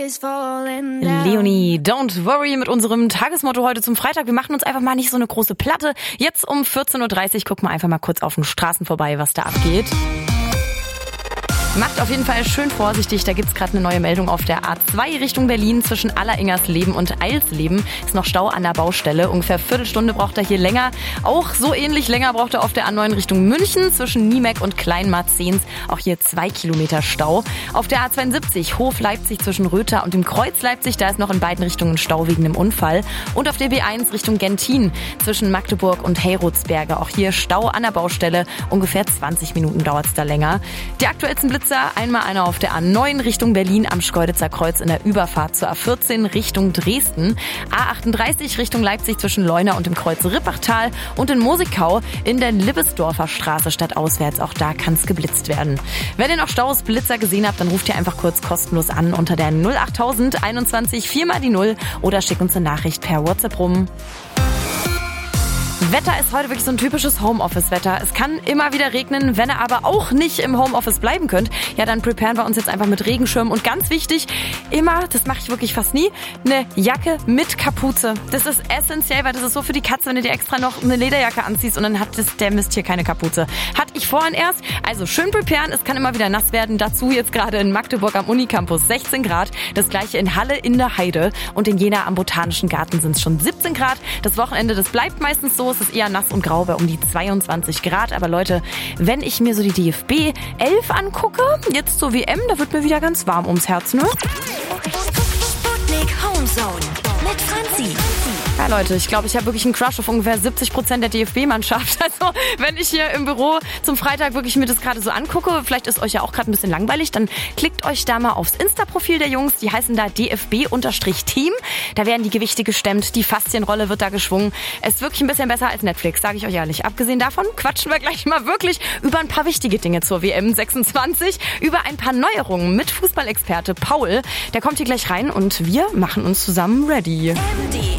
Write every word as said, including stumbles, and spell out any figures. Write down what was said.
Leonie, don't worry mit unserem Tagesmotto heute zum Freitag. Wir machen uns einfach mal nicht so eine große Platte. Jetzt um vierzehn Uhr dreißig gucken wir einfach mal kurz auf den Straßen vorbei, was da abgeht. Macht auf jeden Fall schön vorsichtig, da gibt's gerade eine neue Meldung auf der A zwei Richtung Berlin zwischen Alleringersleben und Eilsleben. Ist noch Stau an der Baustelle, ungefähr Viertelstunde braucht er hier länger. Auch so ähnlich länger braucht er auf der A neun Richtung München zwischen Niemek und Kleinmarzens. Auch hier zwei Kilometer Stau. Auf der A zweiundsiebzig Hof Leipzig zwischen Röther und dem Kreuz Leipzig, da ist noch in beiden Richtungen Stau wegen dem Unfall. Und auf der B eins Richtung Gentin zwischen Magdeburg und Heyrutzberge. Auch hier Stau an der Baustelle, ungefähr zwanzig Minuten dauert's da länger. Die aktuellsten Blitze einmal einer auf der A neun Richtung Berlin am Schkeuditzer Kreuz in der Überfahrt zur A vierzehn Richtung Dresden. A achtunddreißig Richtung Leipzig zwischen Leuna und dem Kreuz Rippachtal und in Mosigkau in der Libbesdorfer Straße stadtauswärts. Auch da kann es geblitzt werden. Wenn ihr noch Staus, Blitzer gesehen habt, dann ruft ihr einfach kurz kostenlos an unter der null achttausend einundzwanzig vier mal die null oder schickt uns eine Nachricht per WhatsApp rum. Wetter ist heute wirklich so ein typisches Homeoffice-Wetter. Es kann immer wieder regnen, wenn ihr aber auch nicht im Homeoffice bleiben könnt, ja, dann preparen wir uns jetzt einfach mit Regenschirm. Und ganz wichtig, immer, das mache ich wirklich fast nie, eine Jacke mit Kapuze. Das ist essentiell, weil das ist so für die Katze, wenn du dir extra noch eine Lederjacke anziehst und dann hat das, der Mist hier keine Kapuze. Hatte ich vorhin erst. Also schön preparen, es kann immer wieder nass werden. Dazu jetzt gerade in Magdeburg am Unicampus sechzehn Grad. Das gleiche in Halle in der Heide. Und in Jena am Botanischen Garten sind es schon siebzehn Grad. Das Wochenende, das bleibt meistens so. Es ist eher nass und grau bei um die zweiundzwanzig Grad. Aber Leute, wenn ich mir so die D F B elf angucke, jetzt zur W M, da wird mir wieder ganz warm ums Herz, ne? Sputnik Homezone mit Franzi. Ja, Leute, ich glaube, ich habe wirklich einen Crush auf ungefähr siebzig Prozent der D F B-Mannschaft. Also, wenn ich hier im Büro zum Freitag wirklich mir das gerade so angucke, vielleicht ist euch ja auch gerade ein bisschen langweilig, dann klickt euch da mal aufs Insta-Profil der Jungs. Die heißen da D F B-Team. Da werden die Gewichte gestemmt, die Faszienrolle wird da geschwungen. Es ist wirklich ein bisschen besser als Netflix, sage ich euch ehrlich. Abgesehen davon quatschen wir gleich mal wirklich über ein paar wichtige Dinge zur W M sechsundzwanzig, über ein paar Neuerungen mit Fußballexperte Paul. Der kommt hier gleich rein und wir machen uns zusammen ready. M D